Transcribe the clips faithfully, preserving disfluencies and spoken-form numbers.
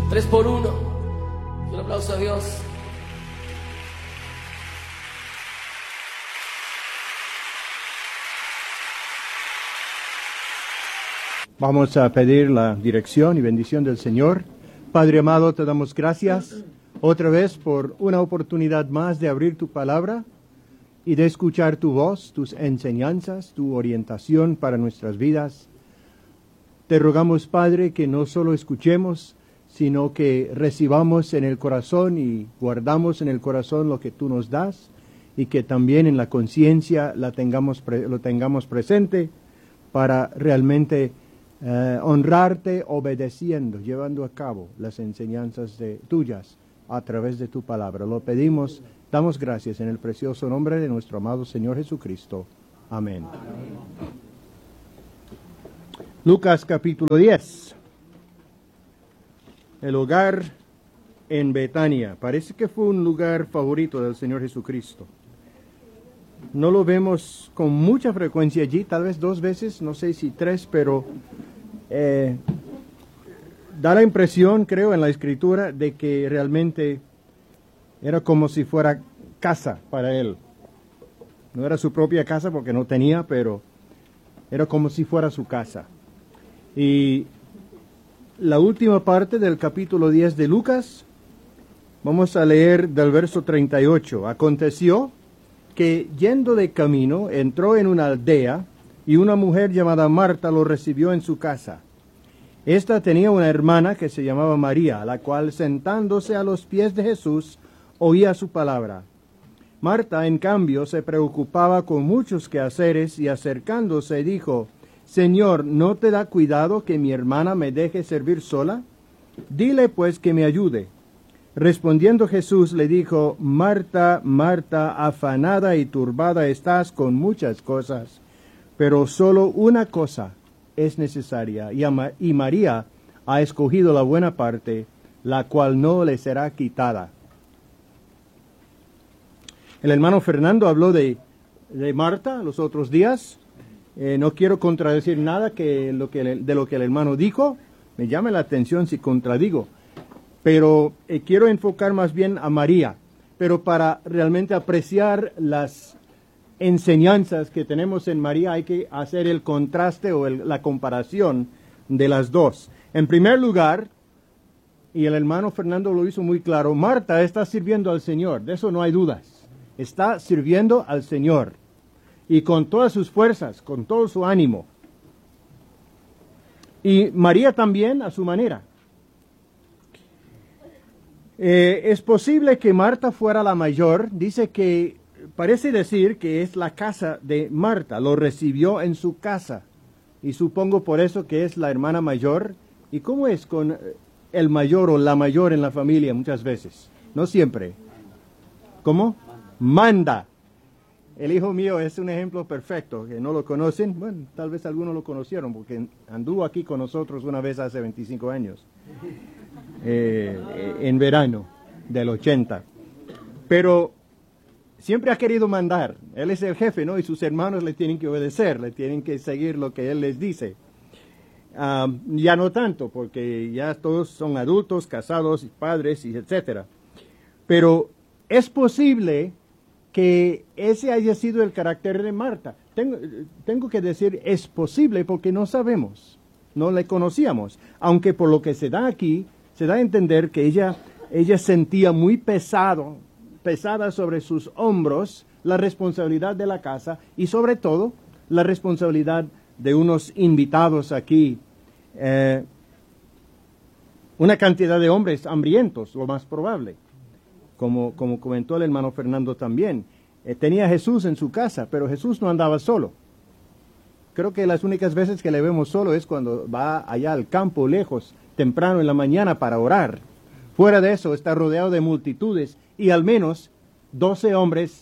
Tres por uno. Un aplauso a Dios. Vamos a pedir la dirección y bendición del Señor. Padre amado, te damos gracias otra vez por una oportunidad más de abrir tu palabra y de escuchar tu voz, tus enseñanzas, tu orientación para nuestras vidas. Te rogamos, Padre, que no solo escuchemos, sino que recibamos en el corazón y guardamos en el corazón lo que tú nos das y que también en la conciencia la tengamos pre- lo tengamos presente para realmente eh, honrarte obedeciendo, llevando a cabo las enseñanzas de, tuyas a través de tu palabra. Lo pedimos, damos gracias en el precioso nombre de nuestro amado Señor Jesucristo. Amén. Amén. Lucas capítulo diez. El hogar en Betania. Parece que fue un lugar favorito del Señor Jesucristo. No lo vemos con mucha frecuencia allí, tal vez dos veces, no sé si tres, pero eh, da la impresión, creo, en la Escritura, de que realmente era como si fuera casa para él. No era su propia casa porque no tenía, pero era como si fuera su casa. Y la última parte del capítulo diez de Lucas, vamos a leer del verso treinta y ocho. Aconteció que yendo de camino entró en una aldea y una mujer llamada Marta lo recibió en su casa. Esta tenía una hermana que se llamaba María, la cual sentándose a los pies de Jesús oía su palabra. Marta, en cambio, se preocupaba con muchos quehaceres y acercándose dijo: Señor, ¿no te da cuidado que mi hermana me deje servir sola? Dile pues que me ayude. Respondiendo Jesús le dijo: Marta, Marta, afanada y turbada estás con muchas cosas, pero solo una cosa es necesaria, y, a, y María ha escogido la buena parte, la cual no le será quitada. El hermano Fernando habló de, de Marta los otros días. Eh, no quiero contradecir nada que lo que de lo que el hermano dijo. Me llama la atención si contradigo. Pero eh, quiero enfocar más bien a María. Pero para realmente apreciar las enseñanzas que tenemos en María hay que hacer el contraste o el, la comparación de las dos. En primer lugar, y el hermano Fernando lo hizo muy claro, Marta está sirviendo al Señor. De eso no hay dudas. Está sirviendo al Señor. Y con todas sus fuerzas, con todo su ánimo. Y María también a su manera. Eh, es posible que Marta fuera la mayor. Dice que, parece decir que es la casa de Marta. Lo recibió en su casa. Y supongo por eso que es la hermana mayor. ¿Y cómo es con el mayor o la mayor en la familia muchas veces? No siempre. ¿Cómo? Manda. El hijo mío es un ejemplo perfecto, que no lo conocen. Bueno, tal vez algunos lo conocieron, porque anduvo aquí con nosotros una vez hace veinticinco años, eh, en verano del ochenta. Pero siempre ha querido mandar. Él es el jefe, ¿no? Y sus hermanos le tienen que obedecer, le tienen que seguir lo que él les dice. Um, ya no tanto, porque ya todos son adultos, casados, padres, y etcétera. Pero es posible que ese haya sido el carácter de Marta. Tengo, tengo que decir, es posible porque no sabemos, no le conocíamos, aunque por lo que se da aquí, se da a entender que ella, ella sentía muy pesado, pesada sobre sus hombros la responsabilidad de la casa y sobre todo la responsabilidad de unos invitados aquí, eh, una cantidad de hombres hambrientos, lo más probable. Como, como comentó el hermano Fernando también, eh, tenía a Jesús en su casa, pero Jesús no andaba solo. Creo que las únicas veces que le vemos solo es cuando va allá al campo, lejos, temprano en la mañana para orar. Fuera de eso, está rodeado de multitudes y al menos doce hombres,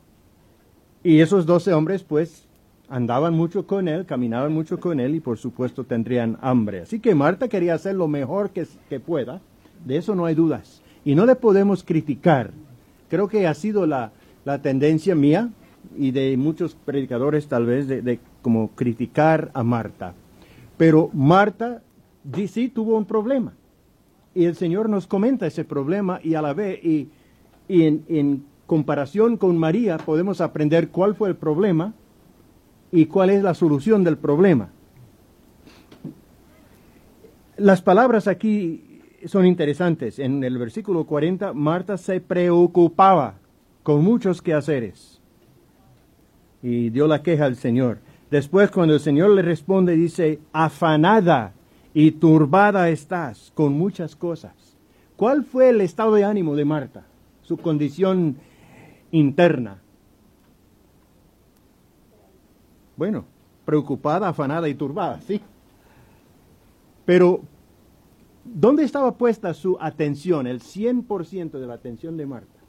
y esos doce hombres pues andaban mucho con él, caminaban mucho con él y por supuesto tendrían hambre. Así que Marta quería hacer lo mejor que, que pueda, de eso no hay dudas. Y no le podemos criticar. Creo que ha sido la, la tendencia mía y de muchos predicadores tal vez de, de como criticar a Marta. Pero Marta sí tuvo un problema. Y el Señor nos comenta ese problema y a la vez, y, y en, en comparación con María, podemos aprender cuál fue el problema y cuál es la solución del problema. Las palabras aquí son interesantes. En el versículo cuarenta, Marta se preocupaba con muchos quehaceres y dio la queja al Señor. Después, cuando el Señor le responde, dice, afanada y turbada estás con muchas cosas. ¿Cuál fue el estado de ánimo de Marta? Su condición interna. Bueno, preocupada, afanada y turbada, sí. Pero, ¿dónde estaba puesta su atención, el cien por ciento de la atención de Marta?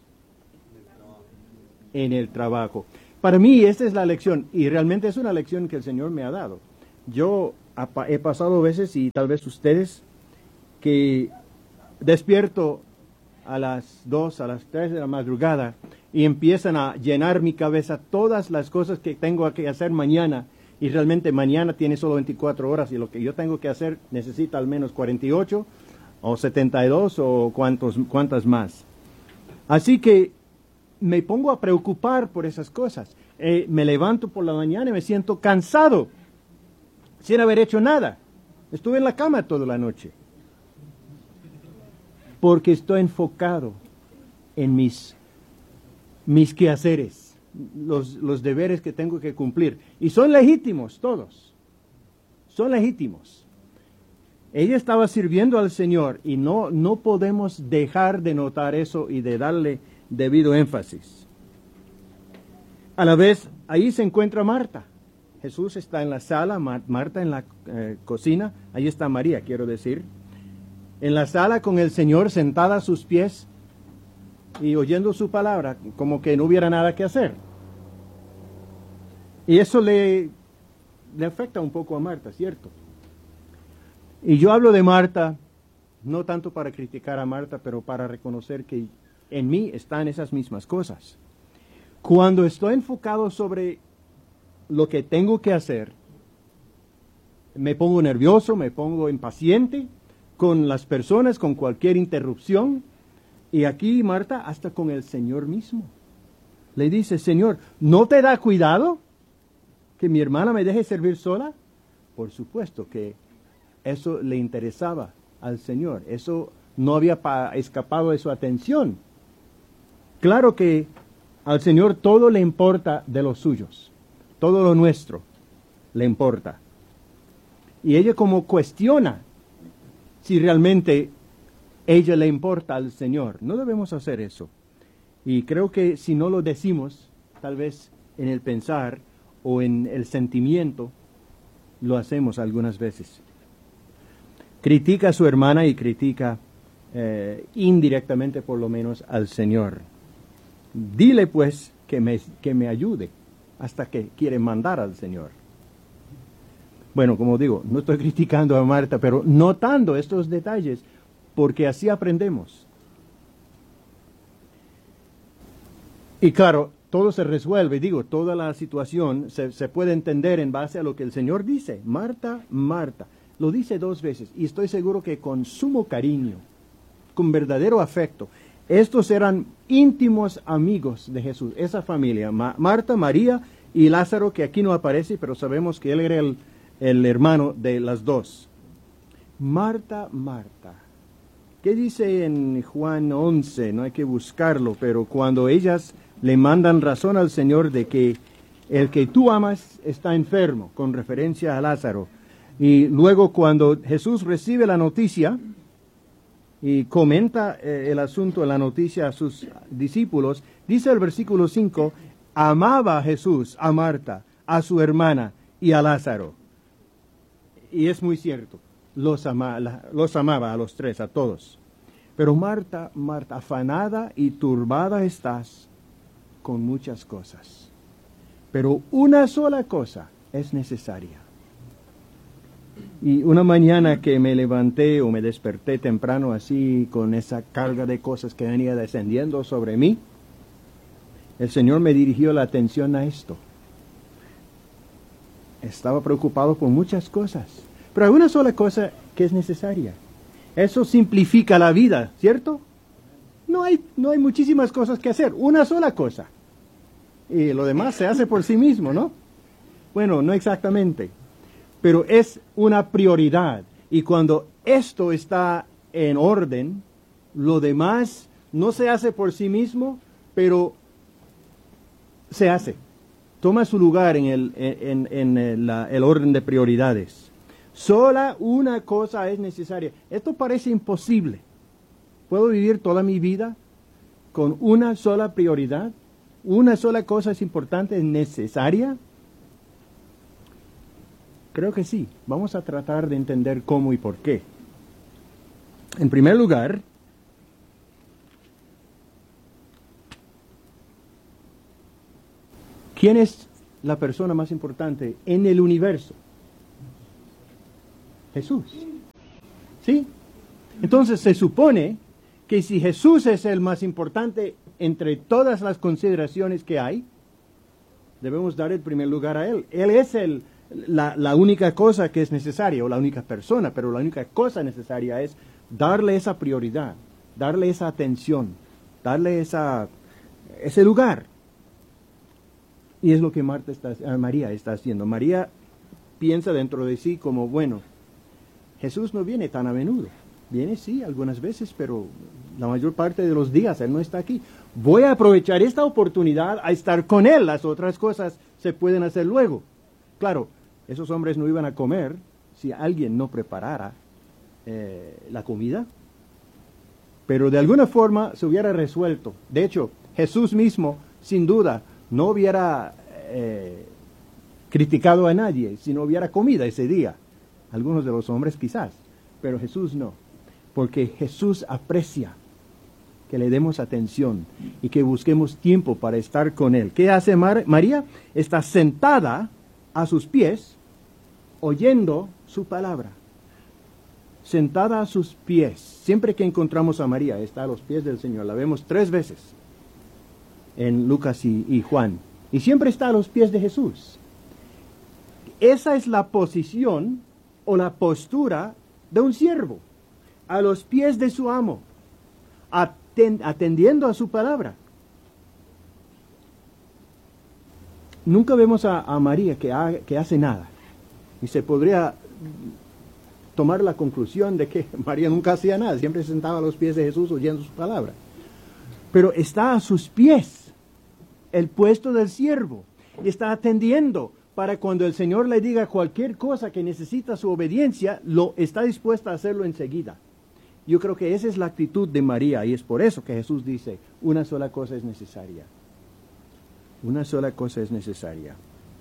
En el trabajo. Para mí, esta es la lección, y realmente es una lección que el Señor me ha dado. Yo he pasado veces, y tal vez ustedes, que despierto a las dos, a las tres de la madrugada, y empiezan a llenar mi cabeza todas las cosas que tengo que hacer mañana, y realmente mañana tiene solo veinticuatro horas, y lo que yo tengo que hacer necesita al menos cuarenta y ocho, o setenta y dos, o cuantos, cuantas más. Así que me pongo a preocupar por esas cosas. Eh, me levanto por la mañana y me siento cansado, sin haber hecho nada. Estuve en la cama toda la noche, porque estoy enfocado en mis, mis quehaceres, los, los deberes que tengo que cumplir. Y son legítimos todos, son legítimos. Ella estaba sirviendo al Señor y no, no podemos dejar de notar eso y de darle debido énfasis. A la vez, ahí se encuentra Marta. Jesús está en la sala, Marta en la eh, cocina, ahí está María, quiero decir. En la sala con el Señor sentada a sus pies y oyendo su palabra, como que no hubiera nada que hacer. Y eso le, le afecta un poco a Marta, ¿cierto? Y yo hablo de Marta, no tanto para criticar a Marta, pero para reconocer que en mí están esas mismas cosas. Cuando estoy enfocado sobre lo que tengo que hacer, me pongo nervioso, me pongo impaciente con las personas, con cualquier interrupción. Y aquí Marta, hasta con el Señor mismo, le dice, Señor, ¿no te da cuidado que mi hermana me deje servir sola? Por supuesto que eso le interesaba al Señor. Eso no había pa- escapado de su atención. Claro que al Señor todo le importa de los suyos. Todo lo nuestro le importa. Y ella como cuestiona si realmente ella le importa al Señor. No debemos hacer eso. Y creo que si no lo decimos, tal vez en el pensar o en el sentimiento, lo hacemos algunas veces. Critica a su hermana y critica eh, indirectamente por lo menos al Señor. Dile pues que me, que me ayude, hasta que quiere mandar al Señor. Bueno, como digo, no estoy criticando a Marta, pero notando estos detalles, porque así aprendemos. Y claro, todo se resuelve, digo, toda la situación se, se puede entender en base a lo que el Señor dice. Marta, Marta, lo dice dos veces, y estoy seguro que con sumo cariño, con verdadero afecto. Estos eran íntimos amigos de Jesús, esa familia, Ma- Marta, María y Lázaro, que aquí no aparece, pero sabemos que él era el, el hermano de las dos. Marta, Marta. ¿Qué dice en Juan once? No hay que buscarlo, pero cuando ellas le mandan razón al Señor de que el que tú amas está enfermo, con referencia a Lázaro. Y luego cuando Jesús recibe la noticia y comenta eh, el asunto en la noticia a sus discípulos, dice el versículo cinco, amaba a Jesús, a Marta, a su hermana y a Lázaro. Y es muy cierto, los, ama, la, los amaba a los tres, a todos. Pero Marta, Marta, afanada y turbada estás con muchas cosas. Pero una sola cosa es necesaria. Y una mañana que me levanté o me desperté temprano así con esa carga de cosas que venía descendiendo sobre mí, el Señor me dirigió la atención a esto. Estaba preocupado por muchas cosas, pero hay una sola cosa que es necesaria. Eso simplifica la vida, ¿cierto? No hay, no hay muchísimas cosas que hacer, una sola cosa. Y lo demás se hace por sí mismo, ¿no? Bueno, no exactamente, pero es una prioridad. Y cuando esto está en orden, lo demás no se hace por sí mismo, pero se hace. Toma su lugar en el, en, en el, la, el orden de prioridades. Sola una cosa es necesaria. Esto parece imposible. ¿Puedo vivir toda mi vida con una sola prioridad? ¿Una sola cosa es importante, es necesaria? Creo que sí. Vamos a tratar de entender cómo y por qué. En primer lugar, ¿quién es la persona más importante en el universo? Jesús. ¿Sí? Entonces se supone que si Jesús es el más importante entre todas las consideraciones que hay, debemos dar el primer lugar a Él. Él es el, la, la única cosa que es necesaria, o la única persona, pero la única cosa necesaria es darle esa prioridad, darle esa atención, darle esa, ese lugar. Y es lo que Marta está, María está haciendo. María piensa dentro de sí como, bueno, Jesús no viene tan a menudo. Viene sí, algunas veces, pero la mayor parte de los días Él no está aquí. Voy a aprovechar esta oportunidad a estar con Él. Las otras cosas se pueden hacer luego. Claro, esos hombres no iban a comer si alguien no preparara eh, la comida. Pero de alguna forma se hubiera resuelto. De hecho, Jesús mismo, sin duda, no hubiera eh, criticado a nadie si no hubiera comida ese día. Algunos de los hombres quizás, pero Jesús no. Porque Jesús aprecia que le demos atención y que busquemos tiempo para estar con Él. ¿Qué hace Mar- María? Está sentada a sus pies, oyendo su palabra. Sentada a sus pies. Siempre que encontramos a María, está a los pies del Señor. La vemos tres veces en Lucas y, y Juan. Y siempre está a los pies de Jesús. Esa es la posición o la postura de un siervo. A los pies de su amo. Aten- atendiendo a su palabra. Nunca vemos a, a María que, ha, que hace nada. Y se podría tomar la conclusión de que María nunca hacía nada. Siempre se sentaba a los pies de Jesús oyendo su palabra. Pero está a sus pies. El puesto del siervo, y está atendiendo para cuando el Señor le diga cualquier cosa que necesita su obediencia, lo está dispuesta a hacerlo enseguida. Yo creo que esa es la actitud de María, y es por eso que Jesús dice, una sola cosa es necesaria. Una sola cosa es necesaria.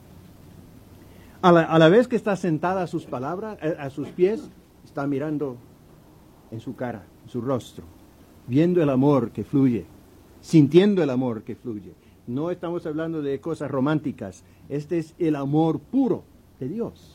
A la, a la vez que está sentada a sus palabras, a, a sus pies, está mirando en su cara, en su rostro, viendo el amor que fluye, sintiendo el amor que fluye. No estamos hablando de cosas románticas. Este es el amor puro de Dios.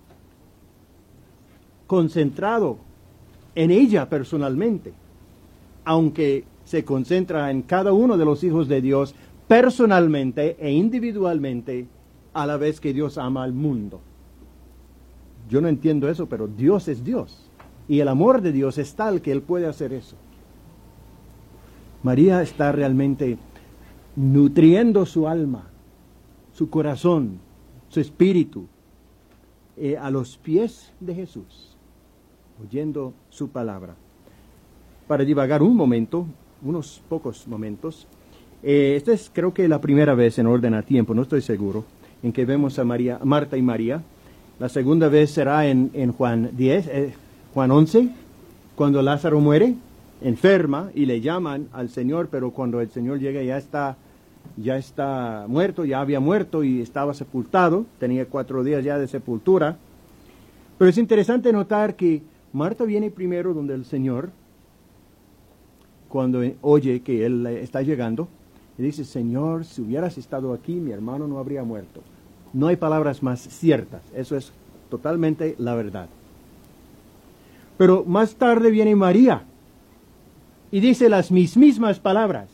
Concentrado en ella personalmente. Aunque se concentra en cada uno de los hijos de Dios personalmente e individualmente, a la vez que Dios ama al mundo. Yo no entiendo eso, pero Dios es Dios. Y el amor de Dios es tal que Él puede hacer eso. María está realmente nutriendo su alma, su corazón, su espíritu, eh, a los pies de Jesús, oyendo su palabra. Para divagar un momento, unos pocos momentos, eh, esta es creo que la primera vez en orden a tiempo, no estoy seguro, en que vemos a María, Marta y María. La segunda vez será en, en Juan diez, eh, Juan once, cuando Lázaro muere, enferma, y le llaman al Señor, pero cuando el Señor llega ya está, ya está muerto, ya había muerto y estaba sepultado, tenía cuatro días ya de sepultura. Pero es interesante notar que Marta viene primero donde el Señor, cuando oye que Él está llegando, y dice, Señor, si hubieras estado aquí, mi hermano no habría muerto. No hay palabras más ciertas, eso es totalmente la verdad. Pero más tarde viene María, y dice las mismas palabras.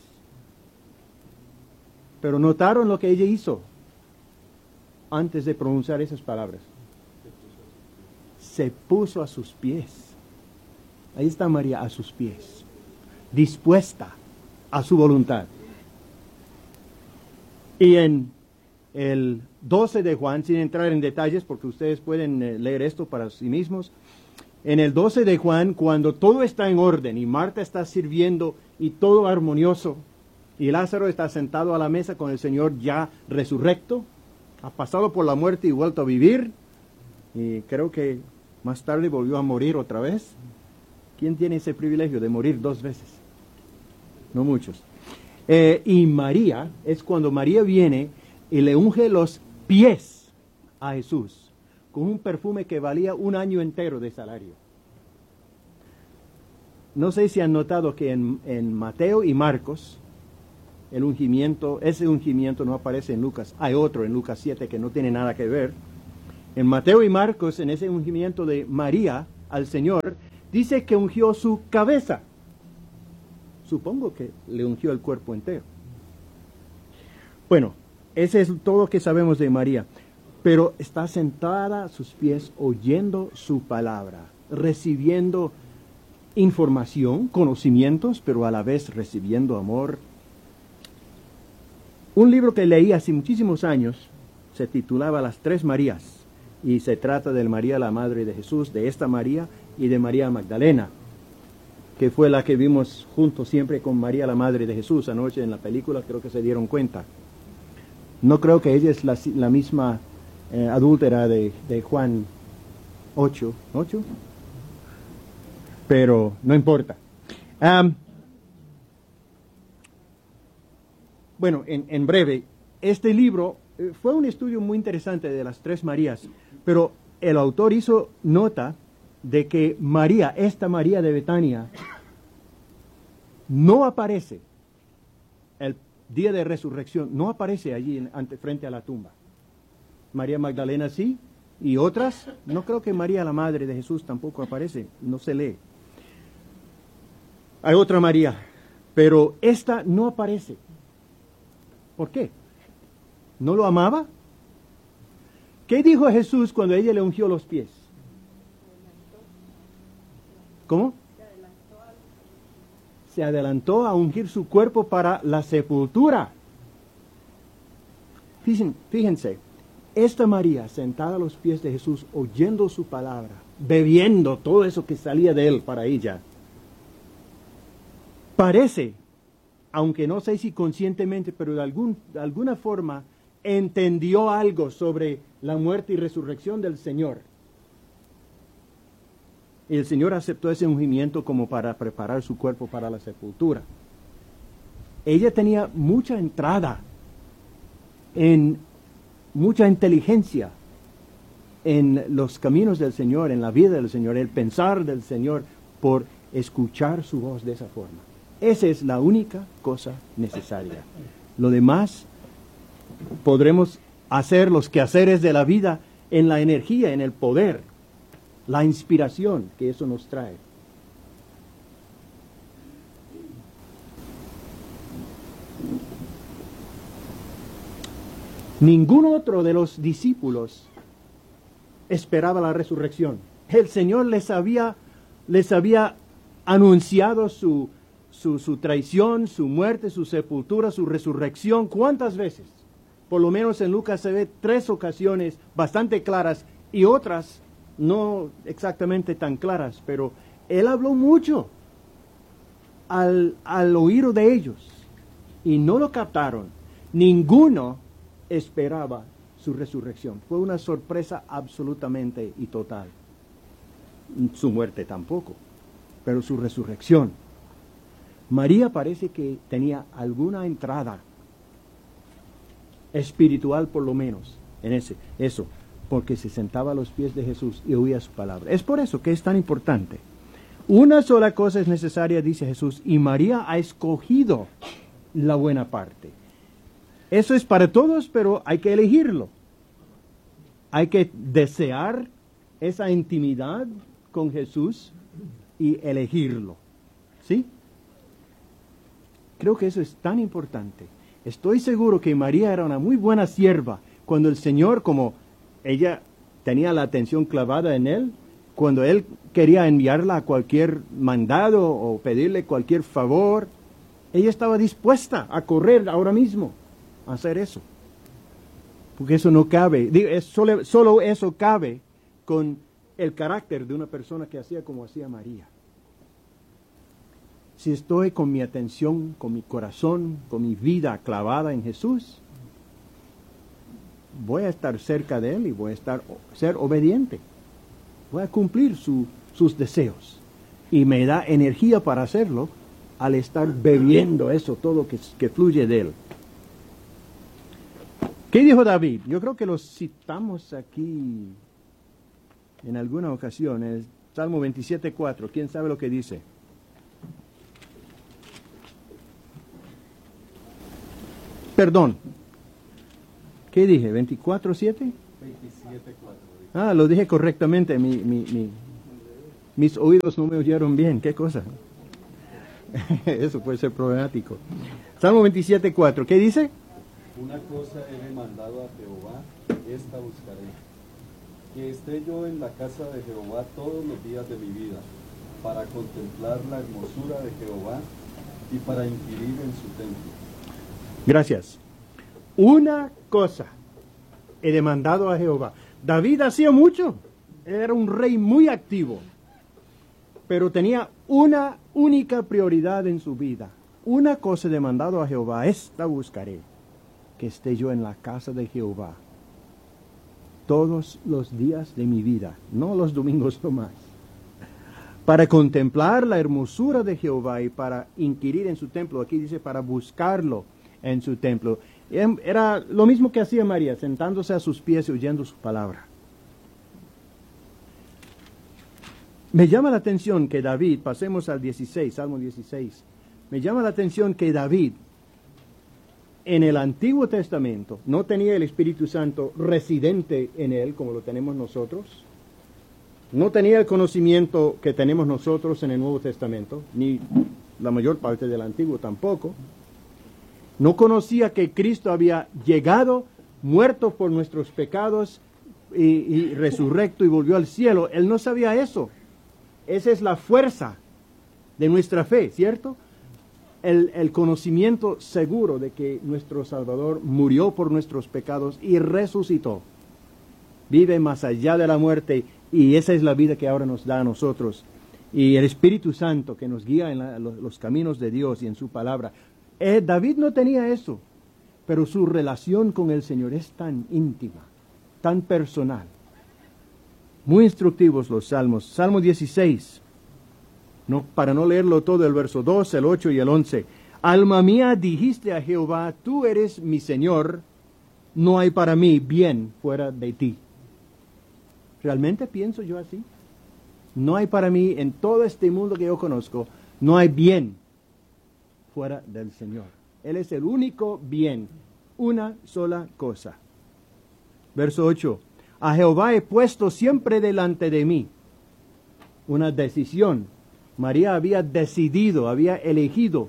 Pero notaron lo que ella hizo antes de pronunciar esas palabras. Se puso a sus pies. Ahí está María a sus pies, dispuesta a su voluntad. Y en el doce de Juan, sin entrar en detalles, porque ustedes pueden eh, leer esto para sí mismos, en el doce de Juan, cuando todo está en orden y Marta está sirviendo y todo armonioso, y Lázaro está sentado a la mesa con el Señor ya resurrecto, ha pasado por la muerte y vuelto a vivir, y creo que más tarde volvió a morir otra vez. ¿Quién tiene ese privilegio de morir dos veces? No muchos. Eh, y María, es cuando María viene y le unge los pies a Jesús con un perfume que valía un año entero de salario. No sé si han notado que en, en Mateo y Marcos, el ungimiento, ese ungimiento no aparece en Lucas. Hay otro en Lucas siete que no tiene nada que ver. En Mateo y Marcos, en ese ungimiento de María al Señor, dice que ungió su cabeza. Supongo que le ungió el cuerpo entero. Bueno, ese es todo lo que sabemos de María. Pero está sentada a sus pies oyendo su palabra, recibiendo información, conocimientos, pero a la vez recibiendo amor. Un libro que leí hace muchísimos años se titulaba Las Tres Marías, y se trata de María, la madre de Jesús, de esta María y de María Magdalena, que fue la que vimos juntos siempre con María, la madre de Jesús, anoche en la película. Creo que se dieron cuenta. No creo que ella es la, la misma eh, adúltera de, de Juan ocho, ¿ocho? Pero no importa. Um, bueno, en, en breve, este libro eh, fue un estudio muy interesante de las tres Marías, pero el autor hizo nota de que María, esta María de Betania, no aparece el día de resurrección, no aparece allí en, ante, frente a la tumba. María Magdalena sí, y otras, no creo que María, la madre de Jesús, tampoco aparece, no se lee. Hay otra María, pero esta no aparece. ¿Por qué? ¿No lo amaba? ¿Qué dijo Jesús cuando ella le ungió los pies? ¿Cómo? Se adelantó a ungir su cuerpo para la sepultura. Fíjense, fíjense, esta María sentada a los pies de Jesús, oyendo su palabra, bebiendo todo eso que salía de él para ella, parece, aunque no sé si conscientemente, pero de, algún, de alguna forma entendió algo sobre la muerte y resurrección del Señor. Y el Señor aceptó ese ungimiento como para preparar su cuerpo para la sepultura. Ella tenía mucha entrada, en mucha inteligencia en los caminos del Señor, en la vida del Señor, el pensar del Señor, por escuchar su voz de esa forma. Esa es la única cosa necesaria. Lo demás podremos hacer los quehaceres de la vida en la energía, en el poder, la inspiración que eso nos trae. Ningún otro de los discípulos esperaba la resurrección. El Señor les había, les había anunciado su, su, su traición, su muerte, su sepultura, su resurrección. ¿Cuántas veces? Por lo menos en Lucas se ve tres ocasiones bastante claras y otras no exactamente tan claras, pero Él habló mucho al, al oído de ellos y no lo captaron. Ninguno esperaba su resurrección. Fue una sorpresa absolutamente y total. Su muerte tampoco, pero su resurrección. María parece que tenía alguna entrada espiritual, por lo menos, en ese, eso, porque se sentaba a los pies de Jesús y oía su palabra. Es por eso que es tan importante. Una sola cosa es necesaria, dice Jesús, y María ha escogido la buena parte. Eso es para todos, pero hay que elegirlo. Hay que desear esa intimidad con Jesús y elegirlo. ¿Sí? Creo que eso es tan importante. Estoy seguro que María era una muy buena sierva cuando el Señor, como ella tenía la atención clavada en Él, cuando él quería enviarla a cualquier mandado o pedirle cualquier favor, ella estaba dispuesta a correr ahora mismo a hacer eso. Porque eso no cabe, digo, es solo, solo eso cabe con el carácter de una persona que hacía como hacía María. Si estoy con mi atención, con mi corazón, con mi vida clavada en Jesús, voy a estar cerca de Él y voy a estar, ser obediente. Voy a cumplir su, sus deseos. Y me da energía para hacerlo al estar bebiendo eso, todo que, que fluye de Él. ¿Qué dijo David? Yo creo que lo citamos aquí en alguna ocasión. Es Salmo veintisiete cuatro. ¿Quién sabe lo que dice? Perdón. ¿Qué dije? ¿veinticuatro siete? veintisiete cuatro. Ah, lo dije correctamente. Mi, mi, mi, mis oídos no me oyeron bien. ¿Qué cosa? Eso puede ser problemático. Salmo veintisiete cuatro. ¿Qué dice? Una cosa he demandado a Jehová, esta buscaré. Que esté yo en la casa de Jehová todos los días de mi vida, para contemplar la hermosura de Jehová y para inquirir en su templo. Gracias. Una cosa he demandado a Jehová. David hacía mucho. Era un rey muy activo. Pero tenía una única prioridad en su vida. Una cosa he demandado a Jehová, esta buscaré. Que esté yo en la casa de Jehová todos los días de mi vida, no los domingos nomás, para contemplar la hermosura de Jehová y para inquirir en su templo. Aquí dice para buscarlo en su templo. Era lo mismo que hacía María, sentándose a sus pies y oyendo su palabra. Me llama la atención que David, pasemos al dieciséis, Salmo dieciséis, me llama la atención que David, en el Antiguo Testamento, no tenía el Espíritu Santo residente en él, como lo tenemos nosotros. No tenía el conocimiento que tenemos nosotros en el Nuevo Testamento, ni la mayor parte del Antiguo tampoco. No conocía que Cristo había llegado, muerto por nuestros pecados, y, y resurrecto y volvió al cielo. Él no sabía eso. Esa es la fuerza de nuestra fe, ¿cierto? El, el conocimiento seguro de que nuestro Salvador murió por nuestros pecados y resucitó. Vive más allá de la muerte y esa es la vida que ahora nos da a nosotros. Y el Espíritu Santo que nos guía en la, los, los caminos de Dios y en su palabra. Eh, David no tenía eso, pero su relación con el Señor es tan íntima, tan personal. Muy instructivos los salmos. Salmo dieciséis. No, para no leerlo todo, el verso dos, el ocho y el once. Alma mía, dijiste a Jehová, tú eres mi Señor, no hay para mí bien fuera de ti. ¿Realmente pienso yo así? No hay para mí, en todo este mundo que yo conozco, no hay bien fuera del Señor. Él es el único bien, una sola cosa. Verso ocho. A Jehová he puesto siempre delante de mí. Una decisión. María había decidido, había elegido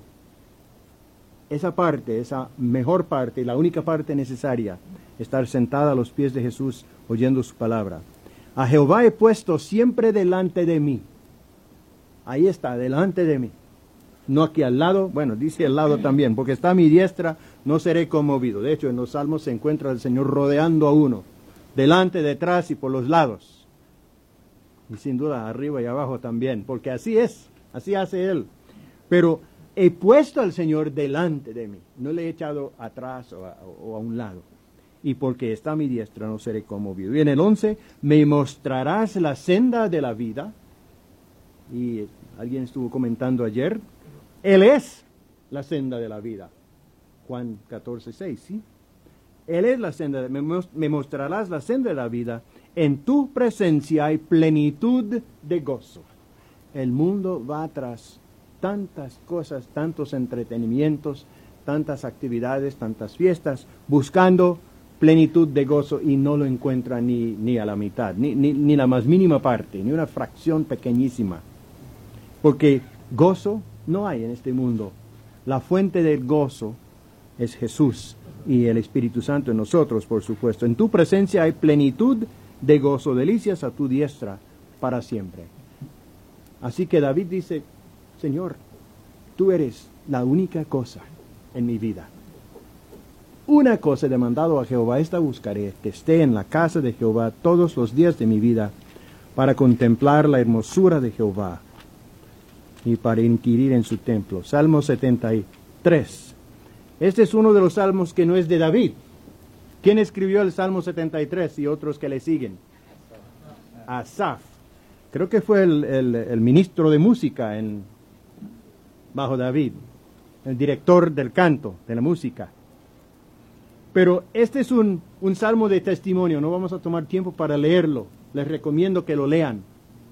esa parte, esa mejor parte, la única parte necesaria, estar sentada a los pies de Jesús oyendo su palabra. A Jehová he puesto siempre delante de mí. Ahí está, delante de mí. No aquí al lado, bueno, dice al lado también, porque está a mi diestra, no seré conmovido. De hecho, en los Salmos se encuentra el Señor rodeando a uno, delante, detrás y por los lados. Y sin duda arriba y abajo también, porque así es, así hace Él. Pero he puesto al Señor delante de mí, no le he echado atrás o a, o a un lado. Y porque está a mi diestra no seré conmovido. Y en el once, me mostrarás la senda de la vida. Y alguien estuvo comentando ayer, Él es la senda de la vida. Juan catorce, seis, ¿sí? Él es la senda, me, me mostrarás la senda de la vida. En tu presencia hay plenitud de gozo. El mundo va tras tantas cosas, tantos entretenimientos, tantas actividades, tantas fiestas, buscando plenitud de gozo y no lo encuentra ni, ni a la mitad, ni, ni, ni la más mínima parte, ni una fracción pequeñísima. Porque gozo no hay en este mundo. La fuente del gozo es Jesús y el Espíritu Santo en nosotros, por supuesto. En tu presencia hay plenitud de gozo, delicias a tu diestra para siempre. Así que David dice, Señor, tú eres la única cosa en mi vida. Una cosa he demandado a Jehová, esta buscaré, que esté en la casa de Jehová todos los días de mi vida, para contemplar la hermosura de Jehová y para inquirir en su templo. Salmo setenta y tres. Este es uno de los salmos que no es de David. ¿Quién escribió el Salmo setenta y tres y otros que le siguen? Asaf. Creo que fue el, el, el ministro de música en, bajo David, el director del canto, de la música. Pero este es un, un salmo de testimonio, no vamos a tomar tiempo para leerlo. Les recomiendo que lo lean.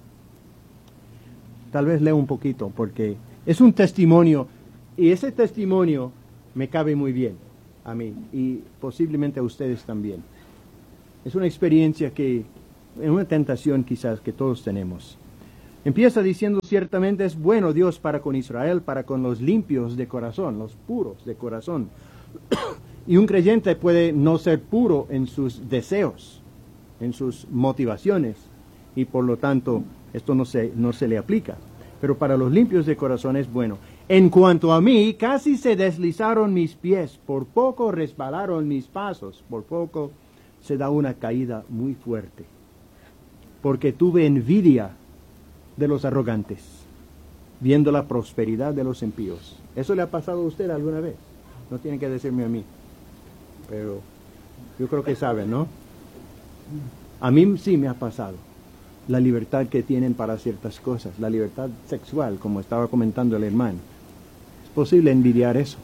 Tal vez lea un poquito, porque es un testimonio, y ese testimonio me cabe muy bien a mí, y posiblemente a ustedes también. Es una experiencia que, es una tentación quizás que todos tenemos. Empieza diciendo, ciertamente es bueno Dios para con Israel, para con los limpios de corazón, los puros de corazón. Y un creyente puede no ser puro en sus deseos, en sus motivaciones, y por lo tanto esto no se, no se le aplica. Pero para los limpios de corazón es bueno. En cuanto a mí, casi se deslizaron mis pies, por poco resbalaron mis pasos, por poco se da una caída muy fuerte. Porque tuve envidia de los arrogantes, viendo la prosperidad de los impíos. ¿Eso le ha pasado a usted alguna vez? No tiene que decirme a mí, pero yo creo que saben, ¿no? A mí sí me ha pasado. La libertad que tienen para ciertas cosas, la libertad sexual, como estaba comentando el hermano. Es posible envidiar eso.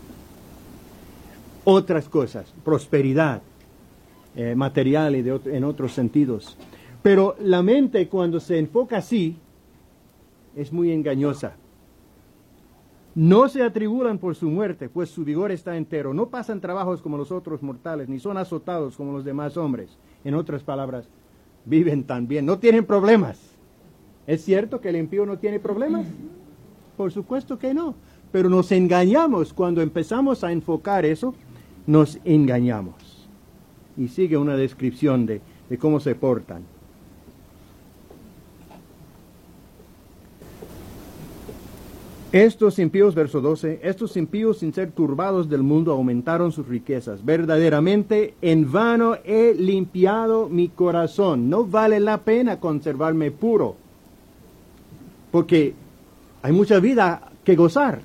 Otras cosas, prosperidad eh, material y de otro, en otros sentidos. Pero la mente, cuando se enfoca así, es muy engañosa. No se atribulan por su muerte, pues su vigor está entero. No pasan trabajos como los otros mortales, ni son azotados como los demás hombres. En otras palabras, viven tan bien, no tienen problemas. ¿Es cierto que el impío no tiene problemas? Por supuesto que no. Pero nos engañamos cuando empezamos a enfocar eso, nos engañamos. Y sigue una descripción de, de cómo se portan. Estos impíos, verso doce, estos impíos sin ser turbados del mundo aumentaron sus riquezas. Verdaderamente en vano he limpiado mi corazón. No vale la pena conservarme puro, porque hay mucha vida que gozar.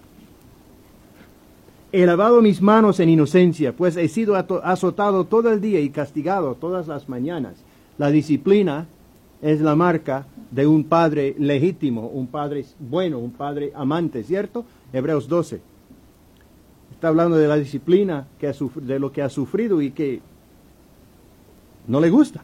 He lavado mis manos en inocencia, pues he sido azotado todo el día y castigado todas las mañanas. La disciplina es la marca de un padre legítimo, un padre bueno, un padre amante, ¿cierto? Hebreos doce. Está hablando de la disciplina, que ha sufrido, de lo que ha sufrido y que no le gusta.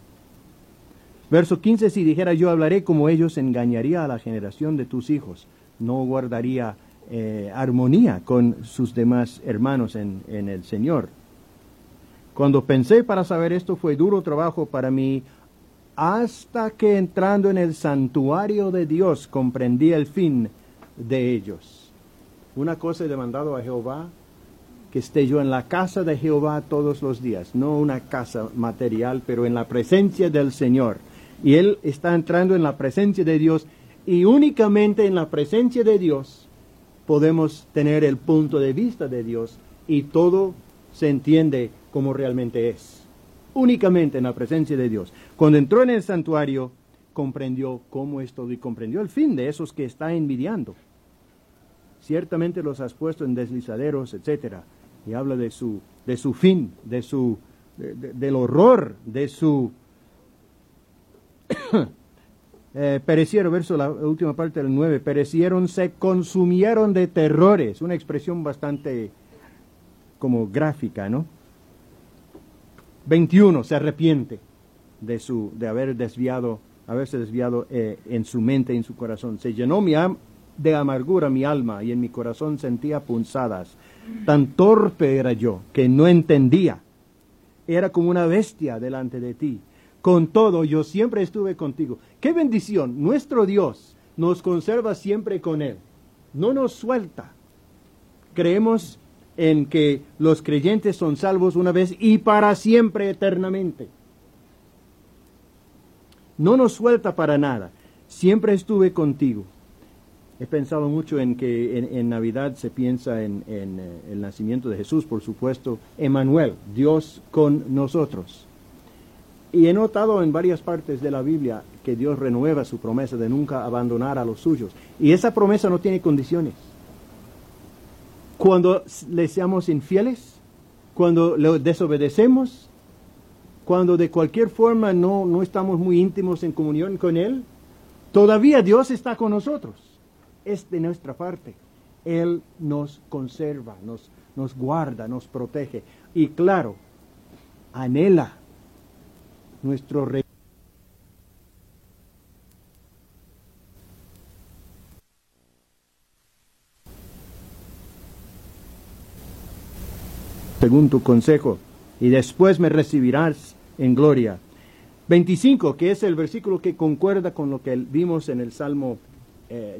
Verso quince, si dijera yo hablaré como ellos, engañaría a la generación de tus hijos. No guardaría eh, armonía con sus demás hermanos en, en el Señor. Cuando pensé para saber esto, fue duro trabajo para mí, hasta que entrando en el santuario de Dios comprendí el fin de ellos. Una cosa he demandado a Jehová, que esté yo en la casa de Jehová todos los días, no una casa material, pero en la presencia del Señor. Y él está entrando en la presencia de Dios, y únicamente en la presencia de Dios podemos tener el punto de vista de Dios, y todo se entiende como realmente es. Únicamente en la presencia de Dios. Cuando entró en el santuario, comprendió cómo es todo y comprendió el fin de esos que está envidiando. Ciertamente los has puesto en deslizaderos, etcétera. Y habla de su, de su fin, de su, de, de, del horror, de su eh, perecieron, verso la última parte del nueve, perecieron, se consumieron de terrores. Una expresión bastante como gráfica, ¿no? veintiuno, se arrepiente de su de haber desviado, haberse desviado eh, en su mente y en su corazón. Se llenó mi am de amargura mi alma, y en mi corazón sentía punzadas. Tan torpe era yo, que no entendía. Era como una bestia delante de ti. Con todo, yo siempre estuve contigo. ¡Qué bendición! Nuestro Dios nos conserva siempre con Él. No nos suelta. Creemos en que los creyentes son salvos una vez y para siempre eternamente. No nos suelta para nada. siempre estuve contigo. He pensado mucho en que en, en Navidad se piensa en, en eh, el nacimiento de Jesús, por supuesto, Emmanuel, Dios con nosotros. Y he notado en varias partes de la Biblia que Dios renueva su promesa de nunca abandonar a los suyos. Y esa promesa no tiene condiciones. Cuando le seamos infieles, cuando le desobedecemos, cuando de cualquier forma no, no estamos muy íntimos en comunión con Él, todavía Dios está con nosotros. Es de nuestra parte. Él nos conserva, nos, nos guarda, nos protege. Y claro, anhela nuestro rey. Según tu consejo, y después me recibirás en gloria. veinticinco, que es el versículo que concuerda con lo que vimos en el Salmo eh,